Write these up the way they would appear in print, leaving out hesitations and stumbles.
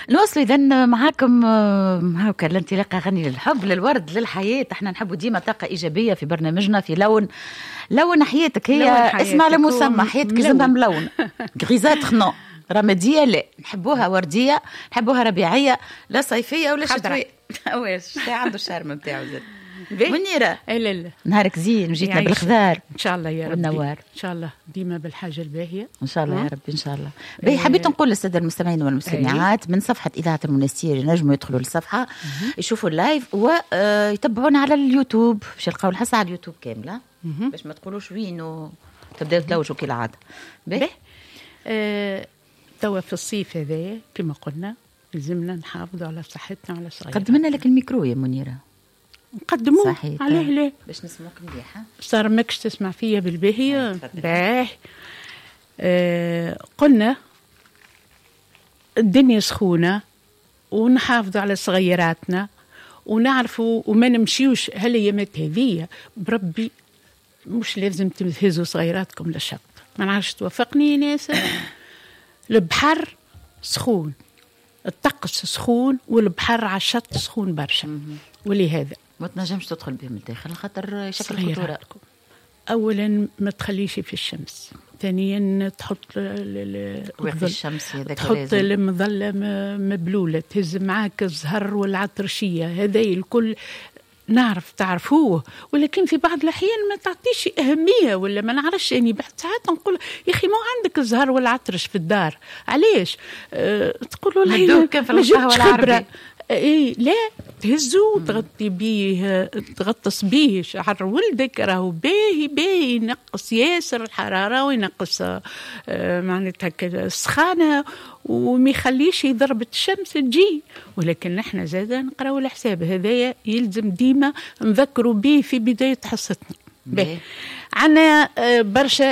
نوصل إذا معاكم هاكا الانطلاق أغاني للحب للورد للحياة. احنا نحب ديما طاقة إيجابية في برنامجنا في لون حياتك. هي اسمها لمسمى حياتك زنبها ملون غريزات خنو رمادية لا نحبوها وردية نحبوها ربيعية لا صيفية ولا شتوية. واش عنده الشارم نتاعو زاد منيرة. لا نهارك زين وجيتنا بالخضار ان شاء الله يا رب والنوار ان شاء الله ديما بالحاجه الباهيه ان شاء الله يا رب ان شاء الله. باهي حبيت نقول للساده المستمعين والمستمعات من صفحه اذاعه المنستير ينجموا يدخلوا للصفحه يشوفوا اللايف ويتبعونا على اليوتيوب باش يلقاو الحصه على اليوتيوب كامله باش ما تقولوش وين وتبداو تلوجوا كالعاده. باهي توا في الصيف هذا كما قلنا لازمنا نحافظوا على صحتنا وعلى صحتنا. قدمنا لك الميكرو يا منيره نقدموه عليه لا باش نسمعوك مليح. صار ماكش تسمع فيا بالباهية قلنا الدنيا سخونة ونحافظ على صغيراتنا ونعرفوا وما نمشيوش هالأيامات هذية بربي مش لازم تهزوا صغيراتكم للشط. ما نعرفش توافقني ناس. البحر سخون الطقس سخون والبحر على الشط سخون برشا ولهذا ما تنجمش تدخل بهم الداخل خاطر شكل خطورة. أولا ما تخليش في الشمس. ثانيا تحط الشمس تحط المظلة مبلولة تهز معاك الزهر والعطرشية هذا الكل نعرف تعرفوه ولكن في بعض الأحيان ما تعطيش أهمية ولا ما نعرفش. يعني بعد ساعات نقول يا أخي ما عندك الزهر والعطرش في الدار علاش تقولوا لا ما جبتش خبرة. اي لا تهزو وتغطي بيه تغطس بيه شعر ولدك راهو باهي ينقص ياسر الحرارة وينقص معناتها السخانة وما يخليش ضربة الشمس تجي. ولكن نحن زادا نقراو الحساب هذايا يلزم ديما نذكروا به في بداية حصتنا. عنا برشا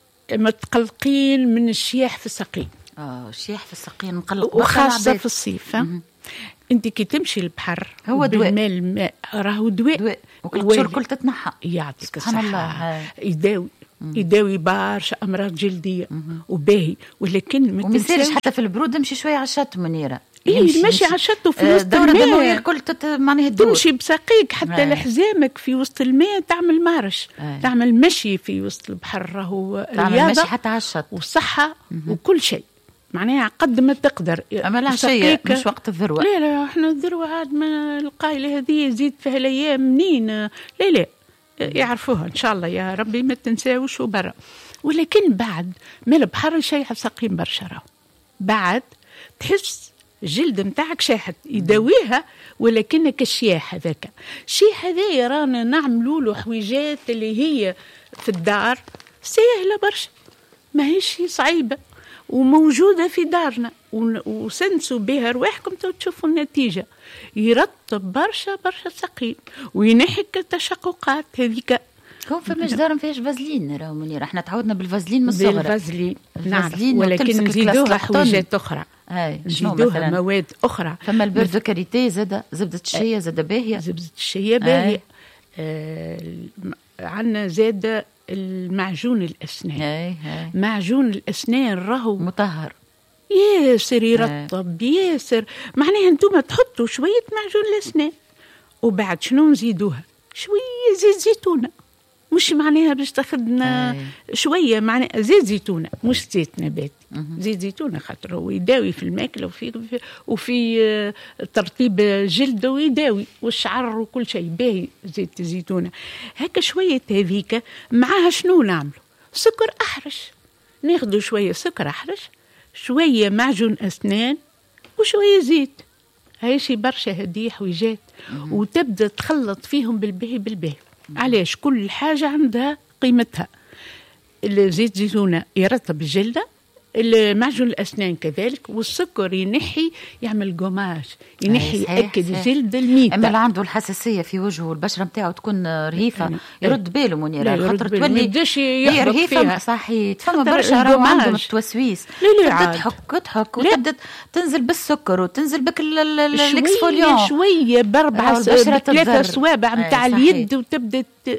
متقلقين من الشياح في السقين. الشياح في السقين مقلق وخاصة في الصيف. انت كي تمشي البحر هو دواء الماء راهو دواء وكل شركل تتنحى يعطيك الصحة يداوي برشا امراض جلديه وباهي. ولكن ما تنساش حتى في البرود امشي شويه على الشط منيره ماشي على الشط وفي وسط الدوره الدمويه الكل معناها تمشي بساقيك حتى لحزامك في وسط الماء تعمل مارش تعمل مشي في وسط البحر راهو تعمل مشي حتى على الشط والصحه وكل شيء معناها قد ما تقدر. أما العشية مش وقت الذروة. لا احنا الذروة عاد ما القايلة هذه يزيد فيها الأيام منين. لا يعرفوها إن شاء الله يا ربي ما تنساوش وبرا. ولكن بعد ما البحر شيء ساقين برشا راهو بعد تحس الجلد متاعك شاحت يداويها ولكنك الشياح هذاك الشياح هذا رانا نعملوا له حويجات اللي هي في الدار سهلة برشا ما هيش صعيبة وموجودة في دارنا وسنسوا بها رواحكم تشوفوا النتيجة. يرطب برشا سقين وينحك التشققات هذيك. كون فماش دار ما فيهاش فازلين راهو منير احنا تعودنا بالفازلين من الصغر. بالفازلين نعم ولكن نزيدوها حويجات أخرى نزيدوها مواد أخرى. فما البرد كاريتي زبدة الشيا زادة باهية. زبدة الشيا باهية. عنا زادة المعجون الأسنان. معجون الأسنان راهو مطهر ياسر يرطب ياسر. معناها انتم تحطوا شوية معجون الأسنان وبعد شنو نزيدوها شوية زيت زيتونة مش معناها باش تاخدنا شوية معناها زيت زيتونة مش زيت نباتي زيت زيتونة خاطر هو يداوي في الماكلة وفي ترطيب الجلد ويداوي والشعر وكل شيء باهي زيت زيتونة هكا شوية هذيك. معها شنو نعملوا سكر أحرش ناخدوا شوية سكر أحرش شوية معجون أسنان وشوية زيت هايشي برشا هدي حويجات وتبدأ تخلط فيهم بالباهي. علاش كل حاجة عندها قيمتها. الزيت زيتونة يرطب الجلدة المعجون الأسنان كذلك والسكر ينحي يعمل قماش ينحي يأكد الجلد الميتة. أما اللي عنده الحساسية في وجهه والبشرة متاعه تكون رهيفة يرد باله منيرة خاطر تولي هي رهيفة صحيح تفهم برشا راهو عندهم التوسويس تبدأ تحك وتبدأ تنزل بالسكر وتنزل بك الاكسفوليون شوية ب4 3 صوابع متاع اليد وتبدأ هيك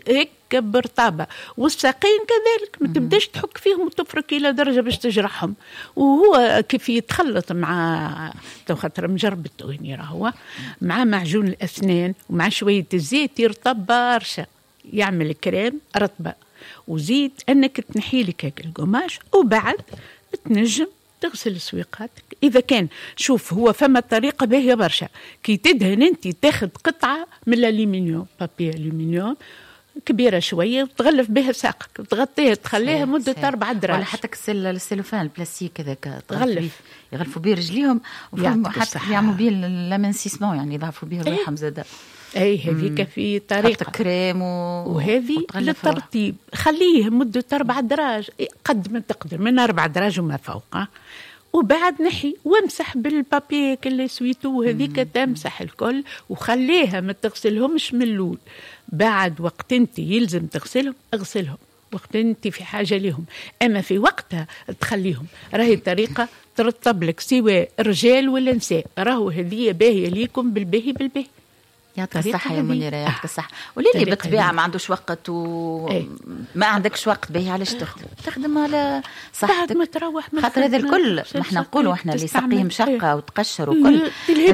برطابة. والساقين كذلك ما تبداش تحك فيهم وتفرك إلى درجة باش تجرحهم. وهو كيف يتخلط مع تو خاطر مجربته يعني راهو مع معجون الأسنان ومع شوية الزيت يرطب برشا، يعمل كريم رطبة. وزيد أنك تنحي لك هيك القماش وبعد تنجم تغسل سويقاتك. إذا كان شوف هو فما طريقة باهية برشا، كي تدهن أنت تاخذ قطعة من الألومنيوم، بابي ألومنيوم كبيرة شوية وتغلف بها ساقك وتغطيها تخليها مدة 4 دراج. ولا حتى السيلوفان البلاستيك هذاك تغلف يغلفوا به رجليهم حتى يعملوا به لامنسيسمون يعني يضعفوا به رواحهم زاده. اي هذيك في طريقه كريم وهذه للترطيب خليه مده 4 دراج قد ما تقدر من 4 دراج وما فوق. وبعد نحي وامسح بالبابي كل سويتو هذيك تمسح الكل وخليها ما تغسلهمش من الاول. بعد وقت انت يلزم تغسلهم اغسلهم وقت انت في حاجه لهم، اما في وقتها تخليهم. راهي طريقه ترطب لك سواء رجال ولا نساء، راهو هذه باهيه ليكم بالباهي بالباهي. يعطيك الصحة يا منيرة، يعطيك الصحة. وليلي بالطبيعة ما عندوش وقت ما عندكش وقت باهي، علاش تخدم على صحتك بعد ما تروح من خاطر هذا الكل ما احنا نقولوا احنا اللي ساقيهم شقة وتقشر وكل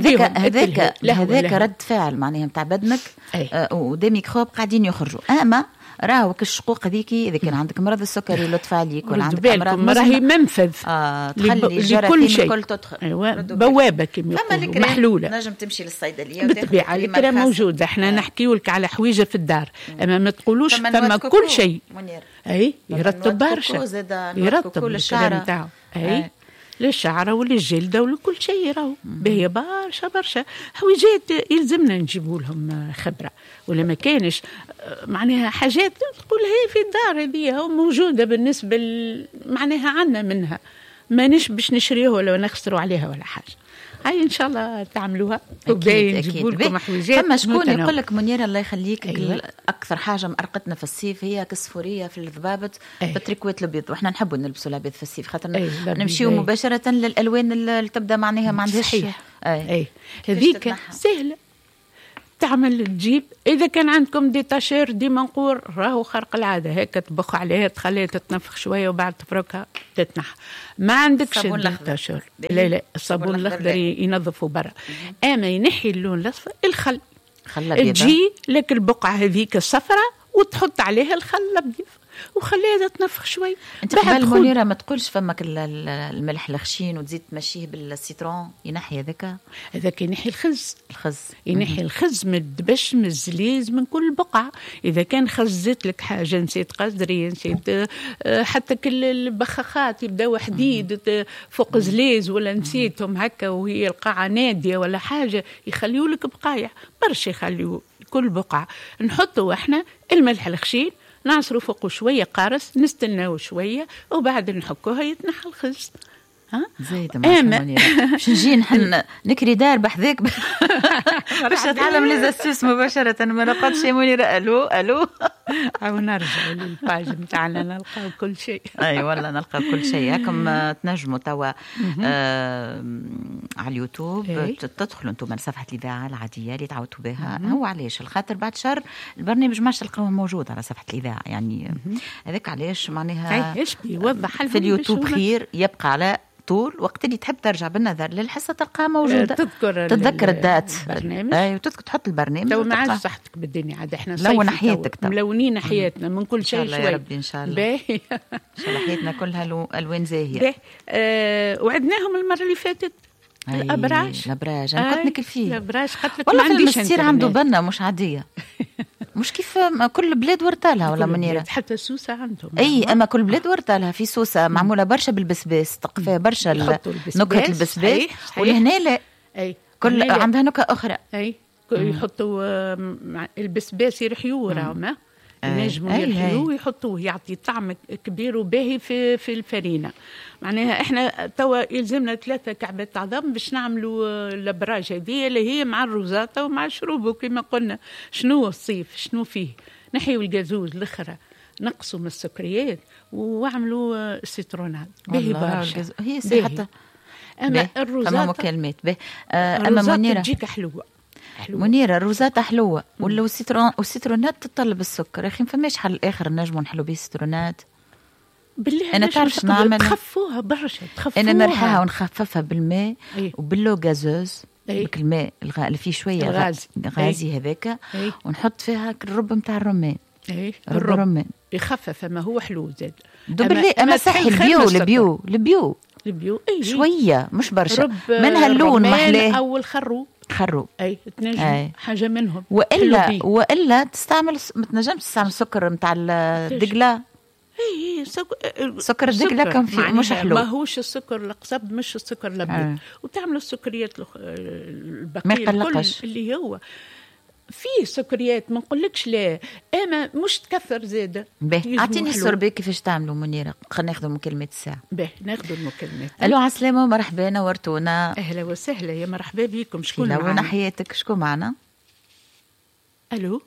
هذاك رد فعل معناها متاع بدنك ودي ميكروب قاعدين يخرجوا. اما راهو كالشقوق هذيكي إذا كان عندك مرض السكري لطف عليك ولا عندك أمراض راهي منفذ تخلي الجراثيم الكل تدخل. أيوة بوابة كما يقولوا محلولة. نجم تمشي للصيدلية بالطبيعة الكريم موجود. احنا نحكيو لك على حويجة في الدار أما ما تقولوش ثم كل شيء. أي يرطب برشا، يرطب الشعر نتاعو أي للشعر وللجلد ولكل شيء. راهو باهي برشا حويجات يلزمنا نجيبوا لهم خبرة، ولا ما كانش معناها حاجات تقول هي في الدار هذه موجودة بالنسبة معناها عنا منها مانيش باش نشريه ولا نخسروا عليها ولا حاجة. هاي إن شاء الله تعملوها وباين نجيبوا لكم حويجات. فما شكون يقول لك منيرة الله يخليك أكثر حاجة مأرقتنا في الصيف هي كسفورية في الضبابط بالتريكوات البيض، وإحنا نحبوا نلبسوا الأبيض في الصيف خاطر نمشيو مباشرة للألوان اللي تبدأ معناها ما عندهاش صحيح. هذيك سهلة تعمل تجيب. إذا كان عندكم دي تاشير ديما نقول راهو خرق العادة هيك تبخ عليها تخليها تتنفخ شوية وبعد تفركها تتنح. ما عندكش تاشير لا الصابون الأخضر ينظفوا برا. أما ينحي اللون الأصفر الخل تجي لك البقعة هذيك الصفرة وتحط عليها الخل الأبيض وخليها تنفخ شوي. انت قبل منيرة ما تقولش فمك الملح الخشين وتزيد تمشيه بالسيترون ينحي هذاك ينحي الخز ينحي الخز من الدبش من الزليز من كل بقعة. إذا كان خزت لك حاجة نسيت قصدري نسيت حتى كل البخاخات يبداو حديد فوق زليز ولا نسيتهم هكا وهي القاعة نادية ولا حاجة يخليوا لك بقايع برشا يخليوا كل بقعة. نحطوا احنا الملح الخشين نعصروا فوقه شوية قارص نستناو شوية وبعد نحكوها يتنحى الخز. زايدة باش نجي نحن نكري دار بحذاك باش نتعلم لي زاسوس مباشرة. ما نقعدش يا منيرة ألو أو نرجع للباج نتاعنا نلقاو كل شيء. أي والله نلقاو كل شيء. هاكم تنجموا توا على اليوتيوب تدخلوا انتم من صفحة الإذاعة العادية اللي تعودتوا بها. هو علاش الخاطر بعد شهر البرنامج ماش تلقاوه موجود على صفحة الإذاعة يعني هذاك علاش معناها يوضح في اليوتيوب خير يبقى على طول وقت اللي تحب ترجع بالنظر للحصة تلقاها موجودة. تتذكر الدات أي وتذكر تحط البرنامج. لو ما عادش صحتك بالدنيا عاد احنا لون حياتك ملونين حياتنا من كل شيء شوي. يا ربي إن شاء الله. إن شاء الله حياتنا كلها ألوان زاهية. وعدناهم المرة اللي فاتت الأبراج أنا كنت نكل فيه الأبراج قلت لك والله ما عنديش المستير عنده بنا مش عادية مش كيف كل بلاد ورتالها ولا منيرة حتى سوسة عندهم. اي اما كل بلاد ورتالها في سوسة معمولة برشا بالبسباس تقفيها برشا نكهة البسباس ولهنا لا اي كل عندها نكهة اخرى. اي يحطوا البسباس يرحيوه راهما ينجموا يرحيوه ويحطوه يعطي طعم كبير وباهي في الفرينة. معناها احنا توا يلزمنا 3 كعبات عظام باش نعملوا الابراج هذه اللي هي مع الروزاتا ومع الشروب. وكما قلنا شنو الصيف شنو فيه نحيوا الجازوز الاخرى نقصوا من السكريات واعملوا السيترونات باهي برشا. هي حتى اما الروزاتا مكالمات اما منيرة تجيك حلوه منيره الروزات حلوه ولا والسيترونات تطلب السكر يا اخي ما فماش حل اخر نجموا نحلو بيه السيترونات بالله انا تعرف نعمل تخفوها برشا انا نرحاها ونخففها بالماء وباللو غازوز بك الماء اللي فيه شويه غازي هذاك ونحط فيها الرب نتاع الرمان الرمان يخفف ما هو حلو زاد اما صحي البيو شويه مش برشا منها اللون محلاه او الخروب تنجم حاجه منهم والا تستعمل ما تنجمش تستعمل سكر نتاع الدقله سكر الدقله كان فيه مش حلو ما هوش السكر القصب مش السكر الابيض وتعمل السكريات البقيه اللي هو فيه سكريات ما نقولكش لا اما مش تكثر زاده. اعطيني السوربي كيفاش تعملوا منيره خلينا ناخذوا مكالمات الساعه. ناخذوا المكالمات. الو عسلامه مرحبا نورتونا. اهلا وسهلا يا مرحبا بكم. شكون معنا؟ لونا حياتك شكون معنا؟ الو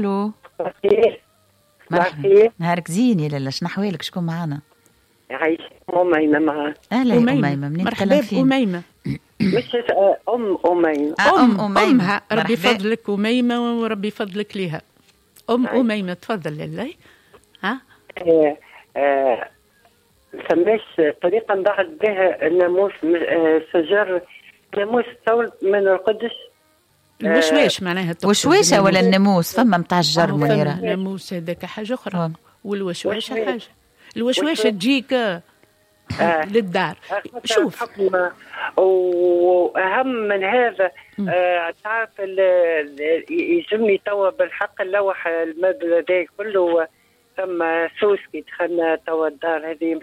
مرحبا نهارك زين يا لاله شنو احوالك شكون معنا؟ عايشه أميمة معاك. اهلا أميمة منين مرحبا بأميمة. مش أميمة أمها ربي فضلك أميمة وربي فضلك ليها أميمة تفضل لله. ها فماش طريقة نبعد بها الناموس شجر ناموس ثور من القدس الوشواش معناها وشواشة ولا الناموس فما متاع الجر منيرة. الناموس هذاك حاجة أخرى والوشواش حاجة. الوشواش تجيك للدار. شوف واهم من هذا تعرف يجمني توا بالحق اللوح المبنى هذا كله ثم سوس كي دخلنا توا الدار هذه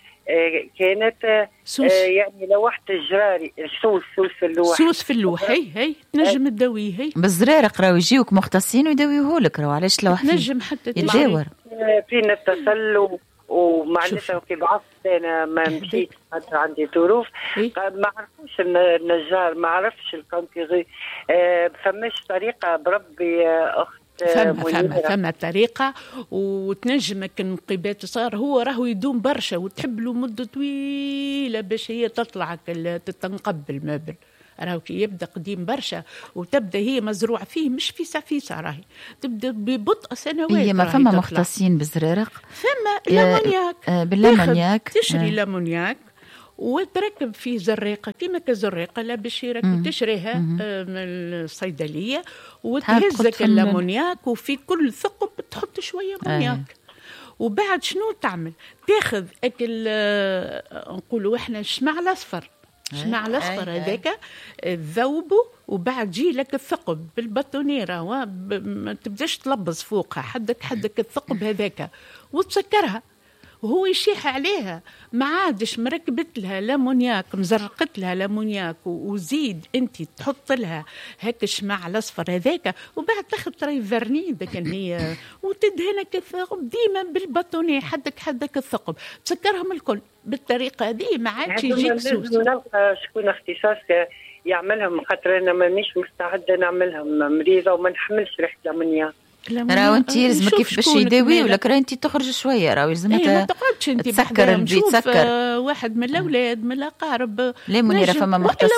كانت يعني لوحة الجراري سوس اللوح سوس في اللوح هي تنجم تداويه هي بالزرارق راهو يجيوك مختصين ويداويوهولك راهو علاش لوح نجم حتى يداور فينا التسلل ومعناتها كي بعثت انا ما مشيت خاطر عندي ظروف ما عرفوش النجار ما عرفش الكونتيغي فماش طريقه بربي اخت فما طريقه وتنجم النقيبات صار هو راهو يدوم برشا وتحب له مده طويله باش هي تطلع تنقب المبل راهو كي يبدا قديم برشا وتبدا هي مزروعه فيه مش فيسا راهي تبدا ببطء سنوات. هي ما فما مختصين بالزرارق فما لامونياك باللامونياك تشري لامونياك وتركب فيه زريقه كيما كزريقه لا باش تشريها من الصيدليه وتهزك اللامونياك وفي كل ثقب تحط شويه مونياك وبعد شنو تعمل تاخذ اكل نقولوا احنا الشمع الاصفر شمع الاصفر هذاك تذوبه وبعد جي لك الثقب بالبطونيره ما تبداش تلبس فوقها حدك الثقب هذاك وتسكرها وهو يشيح عليها ما عادش مركبت لها لامونياك مزرقت لها لامونياك وزيد انت تحط لها هيك الشمع الاصفر هذاك وبعد تاخذ طري فرني كان هي وتدهنك الثقب ديما بالبطونيه حدك الثقب تسكرهم الكل بالطريقه هذه ما عادش يجيك سوس. نلقى شكون اختصاص يعملهم خاطر انا مانيش مستعده نعملهم مريضه وما نحملش ريحه لامونياك. راهو انت لازمك كيف باش يداوي ولا راهي انت تخرج شويه راهو لازمك ما تقعدش انت تسكر البيت تسكر واحد من الاولاد من الاقارب. لا منيره فما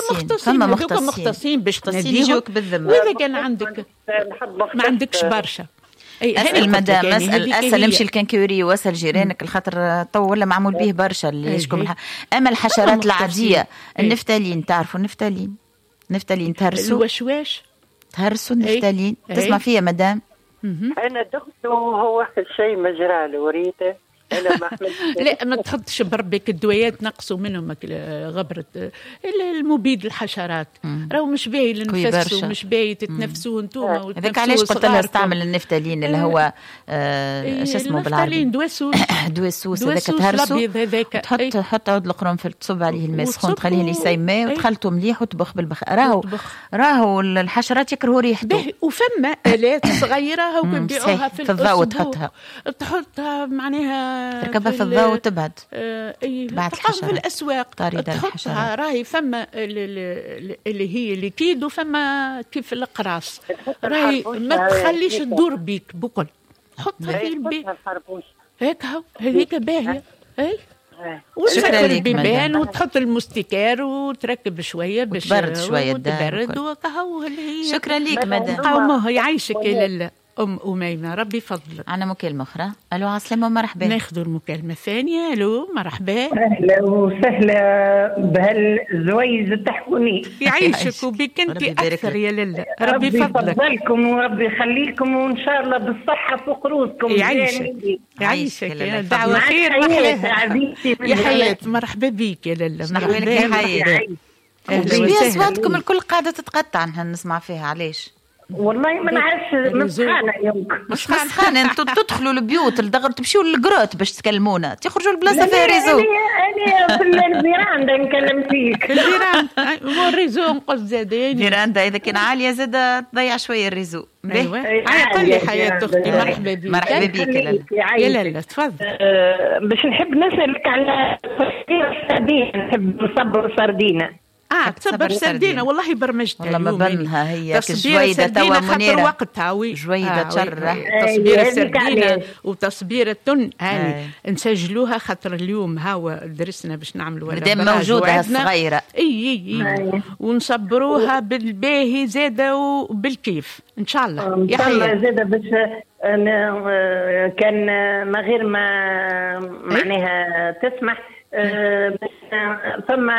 مختصين باش يجوك بالذمه واذا كان عندك ما عندكش برشا اسال مدام اسال امشي الكنكوري واسال جيرانك الخاطر تو ولا معمول به برشا اللي يشكم اما الحشرات العاديه النفتالين تعرفوا النفتالين تهرسوا الوشواش تهرسوا النفتالين تسمع فيها مدام. أنا دخته هو شيء مجرى وريته أنا ما لا ما تحطش بربك الدويات نقصوا منهم غبرة المبيد الحشرات راهو مش باهي للنفس ومش باهي تتنفسوا انتوما هذاك علاش قلت لها استعمل النفتالين اللي هو ايش اسمه بالعربي دواسوس هذاك تهرسوا تحط عود القرنفل تصب عليه الماء سخون تخليه يسيماه وتخلطه مليح وتبخ بالبخ راهو الحشرات يكرهوا ريحته وفما آلات صغيره هو يبيعوها في الضوء تحطها معناها تركبها في الضوء وتبعد بعد الحشرات في الأسواق تحطها راهي فما اللي هي ليكيد وفما كيف القراص راهي ما تخليش تدور بيك بكل حطها في البيت هيك هذيك باهية وتسكر البيبان وتحط المستكار وتركب شويه باش تبرد شويه تبرد وكهو. شكرا ليك مدام. يعيشك يا أم أميمة، ربي فضلك. عنا مكالمة أخرى. ألو عسلامة ومرحبا. ناخذ المكالمة الثانية. ألو مرحبا. أهلا وسهلا بهالزويز التحكوني. يعيشك وبك أنت أكثر يا لله، ربي يفضلكم وربي يخليكم وإن شاء الله بالصحة فوق روسكم. يعيشك يا دعوة خير وحلاها يا حياة. مرحبا بك يا لله. مرحبا لك يا حياة. بيا أصواتكم الكل قاعدة تتقطع نسمع فيها، علاش؟ والله ما نعرفش، مسخانه يمكن مش مسخانه. انتوا تدخلوا البيوت الدغر تمشيوا للقروت باش تكلمونا، تخرجوا البلاصه فيها ريزو. انا في الفيراندا نكلم فيك. الفيراندا مو الريزو نقص زادين. الفيراندا اذا كان عاليه زاد تضيع شويه الريزو. ايوه قولي حياة اختي. مرحبا بك. مرحبا بك يا لاله تفضل. باش نحب نسالك على السردين، نحب نصبر سردينه. تصبر سردينة. والله برمجتها والله ما بنها هي كجويدة توا منيرة وقتها جويدة تشرح تصبيرة سردينة وتصبيرة تن هاني نسجلوها خاطر اليوم هاو درسنا باش نعملوا مادام موجودة الصغيرة. اي ونصبروها بالباهي زادة وبالكيف ان شاء الله. يا حياة زادة باش كان ما غير ما معناها تسمح ثم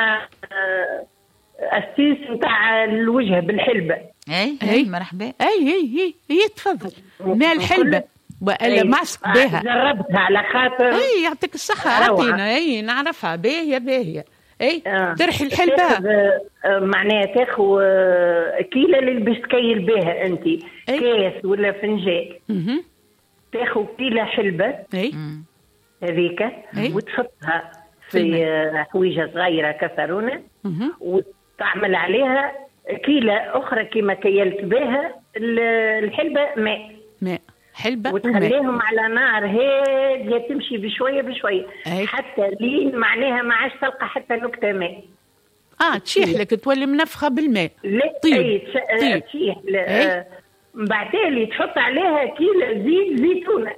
أسيس نتاع الوجه بالحلبة. اي مرحبا. اي تفضل. ماء الحلبة ولا ماسك بها. جربتها على خاطر. اي يعطيك الصحة. عطينا. اي نعرفها باهية. اي ترحي الحلبة معناها تاخو كيلة اللي باش تكيل بها انت كاس ولا فنجان. تاخو كيلة حلبة هذيك وتحطها في حويجة صغيرة كسرونة وتعمل عليها كيلة أخرى كما كيلت بها الحلبة ماء حلبة وتخليهم على نار هادية تمشي بشوية حتى لين معناها ما عادش تلقى حتى نكتة ماء. تشيح لك تولي منفخة بالماء. لا تشيح. بعدين تحط عليها كيلة زيتونة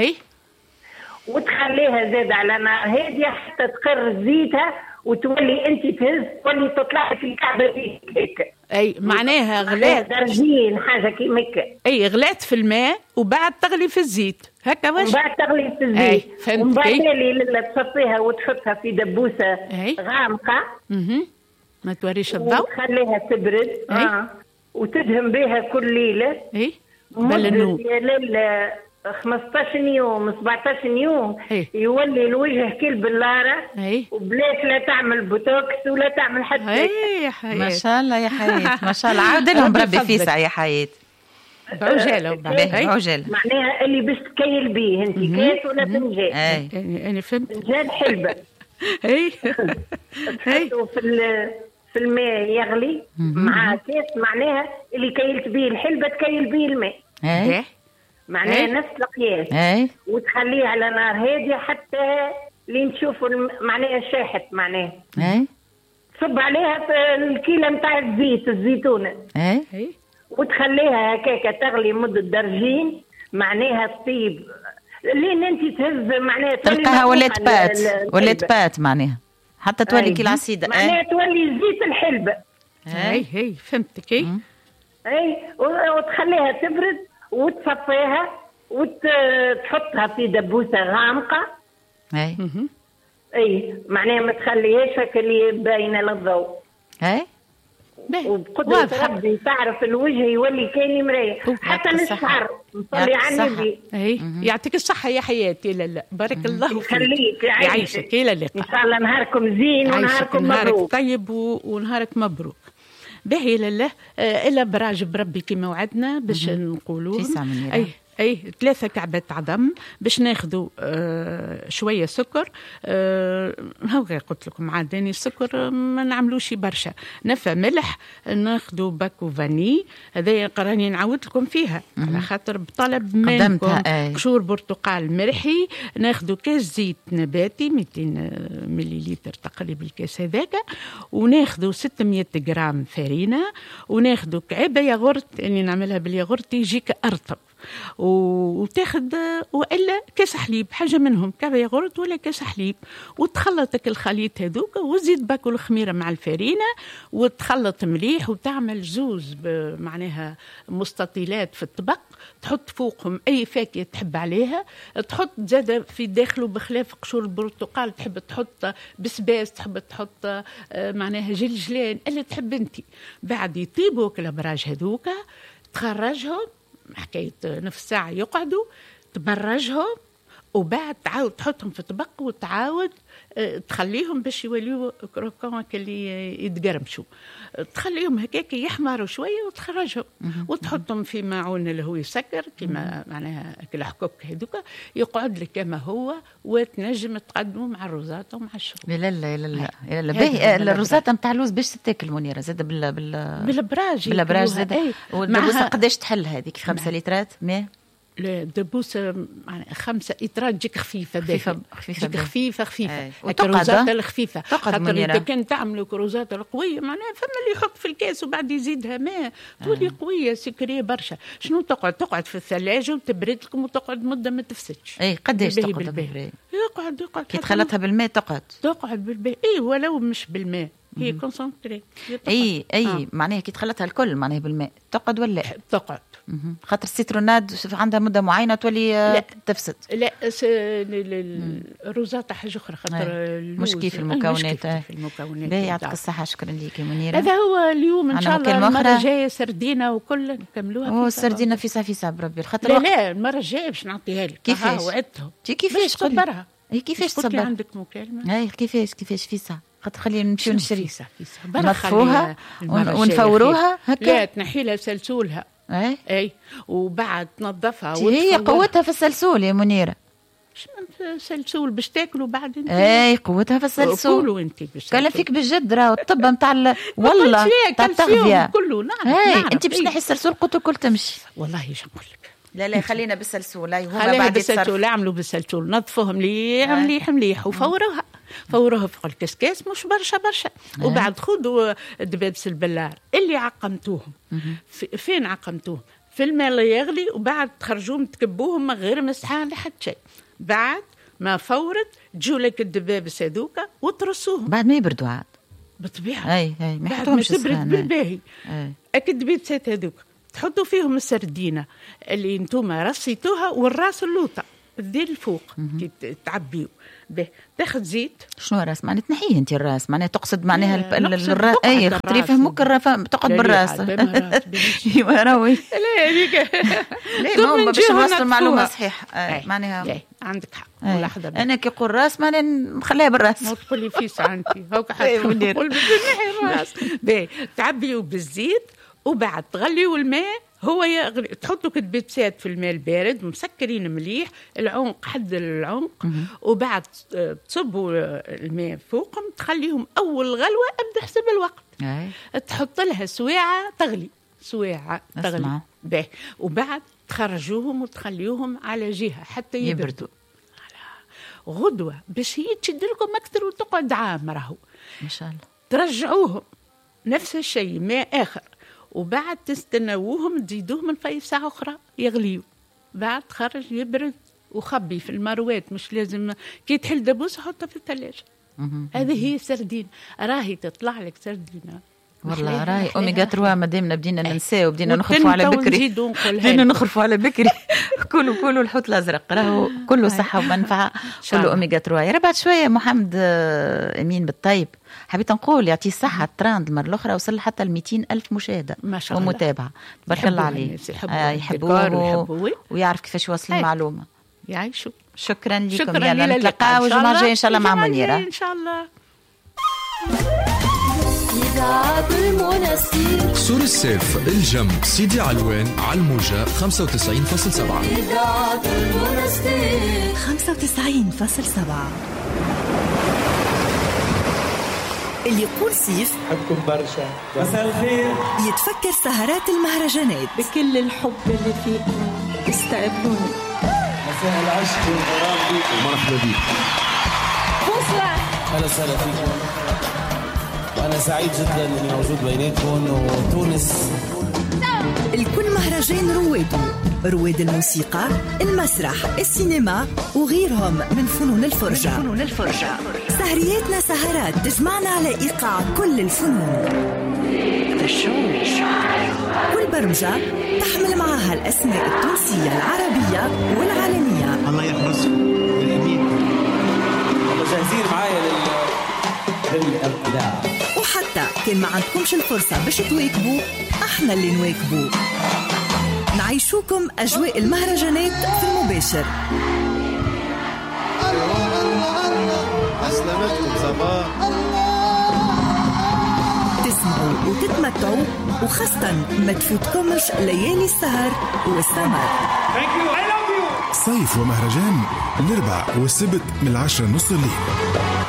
وتخليها زاد على نار هادية حتى تقر زيتها وتولي انت تهز تولي تطلع في الكعبة هيك. اي معناها غلات درجين حاجة كيمكة. اي غلات في الماء وبعد تغلي في الزيت هكا واش؟ وبعد تغلي في الزيت ومن بعد اللي تصفيها وتحطها في دبوسة غامقة ما توريش الضوء وتخليها تبرد وتدهم بها كل ليلة بلنو 15 يوم 17 يوم يولي الوجه كل باللارة وبلاش لا تعمل بوتوكس ولا تعمل حتى ما شاء الله يا حياة. ما شاء الله عاود لهم بربي فيسع يا حياة. بعجالة معناها اللي باش تكيل بيه انت كاس ولا فنجان. انا فهمت. فنجان حلبة تحطه في الماء يغلي مع كاس معناها اللي كيلت بيه الحلبة تكيل بيه الماء معناها نفس القياس وتخليه على نار هادية حتى لين تشوفوا معناها شاحت معناها تصب عليها في الكيلة متاع الزيتونة وتخليها هكاكا تغلي مدة درجين معناها تطيب لين انت تهز معناها تلقاها ولات بات معناها حتى تولي كي العسيدة معناها تولي زيت الحلبة. فهمتك. وتخليها تبرد وتصفيها وتحطها في دبوسة غامقة. معناها ما تخليهاش اللي باينة للضوء. وبقدرة ربي تعرف الوجه يولي كاني مريح حتى للشعر نصلي على النبي. يعطيك الصحة يا حياتي. لا بارك الله فيك يعيشك. إلى اللقاء إن شاء الله نهاركم زين ونهاركم مبروك. طيب ونهارك مبروك. باهي لله إلا براجب ربي كما وعدنا باش نقولوا أي 3 كعبات عظم باش ناخذوا شوية سكر. هاو قلت لكم عاداني السكر ما نعملوش برشا. نفى ملح ناخذوا باكو فاني هذا قراني نعاود لكم فيها على خاطر بطلب منكم. قشور برتقال مرحي ناخذوا كاس زيت نباتي 200 مليلتر تقريبا الكاس هذاك وناخذوا 600 جرام فرينة وناخذوا كعبة ياغورت اللي نعملها بالياغورت يجيك أرطب وتاخد والا كاس حليب، حاجه منهم كافي ياغورت ولا كاس حليب، وتخلطك الخليط هذوك وتزيد باكل الخميره مع الفرينه وتخلط مليح وتعمل زوز معناها مستطيلات في الطبق، تحط فوقهم اي فاكهه تحب عليها، تحط زاد في داخله بخلاف قشور البرتقال تحب تحط بسباس، تحب تحط معناها جلجلان اللي تحب انت. بعد يطيبوا الابراج هذوك تخرجهم حكايه نصف ساعه يقعدوا، تبرجهم وبعد تعاود تحطهم في طبق وتعاود تخليهم باش يوليو كروكون اللي يتقرمشوا، تخليهم هكاك يحمروا شويه وتخرجهم وتحطهم في معون اللي هو يسكر كيما معناها الحكوك هذوك، يقعد لك كما هو وتنجم تقدمه مع الروزات ومع الشرب. لا لا لا لا لا باهي. الروزات نتاع اللوز باش تتاكل منيره زاد بالابراج زاد. والدبوسه قداش تحل هذيك 5 لترات ماء؟ لا دبوسه 5 لترات تجيك خفيفه تجيك خفيفه الكروزات الخفيفه. خاطر اذا كان تعملوا كروزات القويه معناها فما اللي يحط في الكاس وبعد يزيدها ماء تولي قويه سكريه برشا. شنو تقعد في الثلاجه وتبرد لكم وتقعد مده ما تفسدش. اي قداش تقعد بالماء؟ يقعد كي تخلطها بالماء تقعد بالماء. اي ولو مش بالماء هي كونسنتري. اي معناها كي تخلطها الكل معناها بالماء تقعد ولا تقعد. خاطر السيتروناد عندها مده معينه تولي تفسد. لا الروزات حاجه اخرى خاطر مش كيف المكونات. باهي يعطيك الصحه. شكرا لك يا منيره. هذا هو اليوم ان شاء الله. المره الجايه سردينه وكل نكملوها. السردينه في صبر بربي. لا المره الجايه باش نعطيها لك. كيفاش وعدتهم كيفاش تصبرها؟ كيفاش تصبر عندك مكالمه؟ اي كيفاش في ساعه خاطر خلينا نمشيو نشري نطفوها ونفوروها هكا. لا تنحي لها سلسولها. اي وبعد تنظفها. هي قوتها في السلسول يا منيره. شنو سلسول باش تاكلوا بعد انت؟ اي قوتها في السلسول. قولوا انت قال فيك بالجد راه الطب نتاع والله تاع التغذيه كله. نعم انت باش تنحي السلسول قلت الكل تمشي. والله ايش نقول لك. لا خلينا بالسلسول. هما بعد بالسلسول عملوا بالسلسول نظفوهم مليح وفوروها فوق الكسكاس مش برشا. وبعد خذوا دبابس البلار اللي عقمتوهم. فين عقمتوهم؟ في الماء اللي يغلي وبعد تخرجوهم تكبوهم من غير مسحان لحد شيء. بعد ما فورت تجوا لك الدبابس هذوك وترصوهم بعد ما يبردوا عاد بالطبيعه. اي ما بعد ما تبرد بالباهي اكيد بيتسات هذوك تحطوا فيهم السردينه اللي انتم رصيتوها والراس اللوطه تدير الفوق كي تعبيو به. تاخذ زيت. شنو الراس معناها تنحيه انت الراس معناها تقصد معناها الراس. اي خاطر يفهموك تقعد بالراس. ايوا راوي لا هذيك لا ما باش نوصل المعلومه صحيح. معناها عندك حق. لحظه انا كي نقول راس معناها نخليها بالراس. ما تقولي فيسا انت هاك حتقول الراس. باهي تعبيو بالزيت وبعد تغليوا الماء هو يغلي. تحطوا كدبيبسات في الماء البارد مسكرين مليح العمق حد العمق. وبعد تصبوا الماء فوقهم تخليهم اول غلوه ابدا حسب الوقت. تحط لها سواعه تغلي به. وبعد تخرجوهم وتخليوهم على جهه حتى يبردوا. غدوه باش هي تشد لكم اكثر وتقعد عام راهو ما شاء الله. ترجعوهم نفس الشيء ماء اخر وبعد تستنوهم تزيدوهم من في ساعة أخرى يغليوا. بعد تخرج يبرد وخبي في المروات. مش لازم كي تحل دبوس حطها في الثلاجة. هذه هي السردين. راهي تطلع لك سردينة والله. راهي أوميغا 3 مادامنا بدينا ننساه وبدينا نخرفوا على بكري. بدينا نخرفوا على بكري. كله الحوت الأزرق راهو كله صحة ومنفعة. كله أوميغا 3. يا بعد شوية محمد أمين بالطيب حبيت نقول يعطيه الصحة. التراند المرة الأخرى وصل حتى 200,000 مشاهدة ومتابعة. تبارك الله عليه. يحبوه ويعرف كيفاش يوصل المعلومة. يعيشوا. شكرا لكم. يلا نتلاقاو الجمعة الجاية إن شاء الله مع منيرة. إن شاء الله. سور السيف الجنب سيدي علوان على الموجة 95.7. 95.7. اللي يقول سيف حبكم برشا. مساء الخير. يتفكر سهرات المهرجانات بكل الحب اللي فيكم استقبلوني. مساء العشق والغرام بيكم. مرحبا بيك. بوصلة. أهلا وسهلا فيكم. وأنا سعيد جدا إني موجود بيناتكم. وتونس الكل مهرجان رويته رواد الموسيقى، المسرح، السينما وغيرهم من فنون الفرجة. سهرياتنا سهرات تجمعنا على إيقاع كل الفنون. كل برمجة تحمل معها الأسماء التونسية العربية والعالمية. الله يحرسكم ويحميكم. الله جاهزين معايا للإبداع. وحتى كان ما عندكمش الفرصة باش تواكبوا، احنا اللي نواكبوا. نعيشوكم أجواء المهرجانات في المباشر. أسلامتكم صباح. تسمعوا وتتمتعوا، وخاصة ما تفوتكمش ليالي السهر والسمر. صيف ومهرجان الأربعاء والسبت من 10:30 الليل.